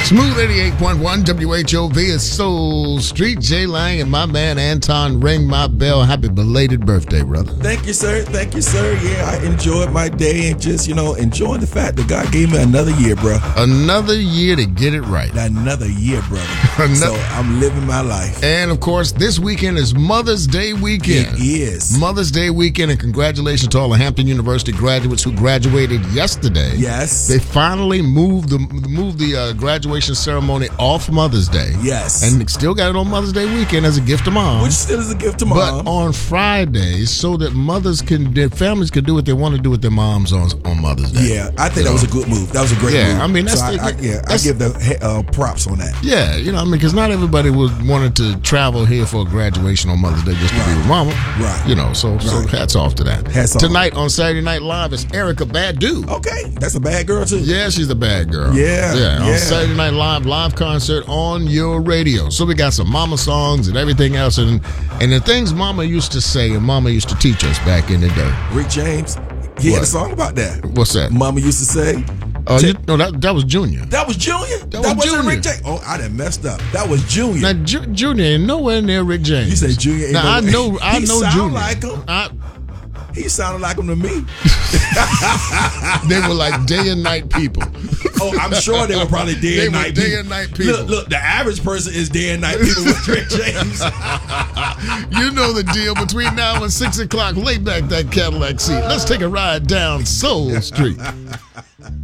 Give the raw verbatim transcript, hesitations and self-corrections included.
Smooth eighty-eight point one W H O V is Soul Street. Jay Lang and my man Anton, ring my bell. Happy belated birthday, brother. Thank you, sir. Thank you, sir. Yeah, I enjoyed my day and just, you know, enjoying the fact that God gave me another year, bro. Another year to get it right. Another year, brother. Another- So I'm living my life. And, of course, this weekend is Mother's Day weekend. It is. Mother's Day weekend, and congratulations to all the Hampton University graduates who graduated yesterday. Yes. They finally moved the moved the uh, graduation ceremony off Mother's Day. Yes. And still got it on Mother's Day weekend as a gift to mom. Which still is a gift to But mom. on Fridays, so that mothers can, their families can do what they want to do with their moms on on Mother's Day. Yeah, I think that was a good move. That was a great Yeah, move. I mean, that's so the- I, I, yeah, I that's- give the uh, props on that. Yeah, you know, I mean, because not everybody would wanted to travel here for a graduation on Mother's Day just to be with mama. Right. You know, so so Right. hats off to that. Hats off. Tonight on Saturday Night Live is Erica Badu. Okay, that's a bad girl too. Yeah, she's a bad girl. Yeah, Yeah, on yeah. Saturday Night Live, live concert on your radio. So we got some mama songs and everything else. And, and the things mama used to say and mama used to teach us back in the day. Rick James, he had What? a song about that. What's that? Mama used to say, Oh, you, no, that, that was Junior. that was Junior? That, was wasn't Junior. Rick James. Oh, I done messed up. That was Junior. Now, Ju- Junior ain't nowhere near Rick James. You say Junior ain't Now, I nowhere- know, I He know sound Junior. like him. I, He sounded like him to me. they were like day and night people. Oh, I'm sure they were probably day They and were night day people. and night people. Look, look, the average person is day and night people with Rick James. You know the deal. Between now and six o'clock, lay back that Cadillac seat. Let's take a ride down Soul Street.